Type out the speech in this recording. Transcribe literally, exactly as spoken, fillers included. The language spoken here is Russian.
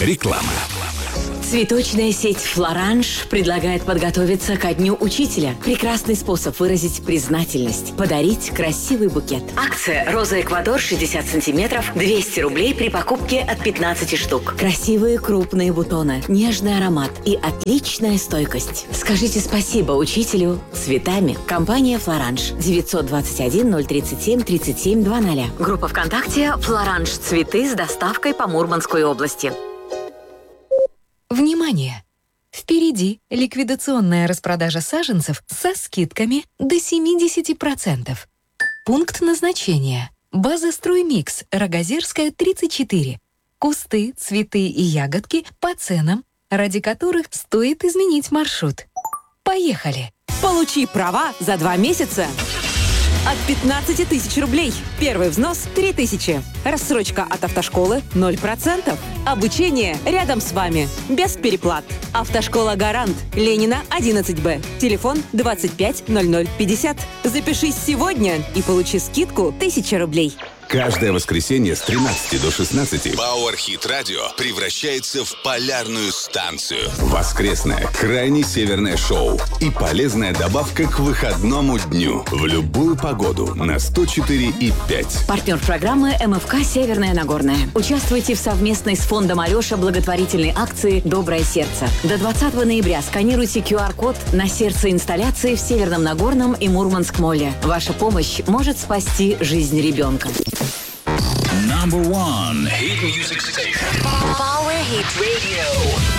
Реклама. Цветочная сеть «Флоранж» предлагает подготовиться ко Дню Учителя. Прекрасный способ выразить признательность. Подарить красивый букет. Акция «Роза Эквадор» шестьдесят сантиметров, двести рублей при покупке от пятнадцати штук. Красивые крупные бутоны, нежный аромат и отличная стойкость. Скажите спасибо учителю цветами. Компания «Флоранж». девятьсот двадцать один ноль тридцать семь тридцать семь двадцать. Группа ВКонтакте «Флоранж. Цветы» с доставкой по Мурманской области. Внимание! Впереди ликвидационная распродажа саженцев со скидками до семьдесят процентов. Пункт назначения. База «Строймикс», Рогозерская, тридцать четыре. Кусты, цветы и ягодки по ценам, ради которых стоит изменить маршрут. Поехали! Получи права за два месяца от пятнадцати тысяч рублей. Первый взнос – три тысячи. Рассрочка от автошколы – ноль процентов. Обучение рядом с вами. Без переплат. Автошкола «Гарант». Ленина, одиннадцать Б. Телефон двадцать пять ноль ноль пятьдесят. Запишись сегодня и получи скидку тысяча рублей. Каждое воскресенье с тринадцати до шестнадцати Power Hit Radio превращается в полярную станцию. воскресное, крайне северное шоу и полезная добавка к выходному дню в любую погоду на сто четыре и пять. Партнер программы эм эф ка «Северная Нагорная». Участвуйте в совместной с фондом Алеша благотворительной акции «Доброе сердце». До двадцатого ноября сканируйте ку ар код на сердце инсталляции в Северном Нагорном и Мурманск-Моле. Ваша помощь может спасти жизнь ребенка. Number one hit music station. Power Hit Radio.